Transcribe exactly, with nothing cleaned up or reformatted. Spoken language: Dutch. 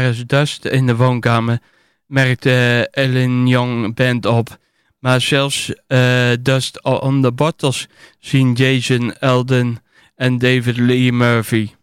is dust in de woonkamer, merkte Ellen Young Band op. Maar zelfs uh, dust on the bottles zien Jason Alden en David Lee Murphy.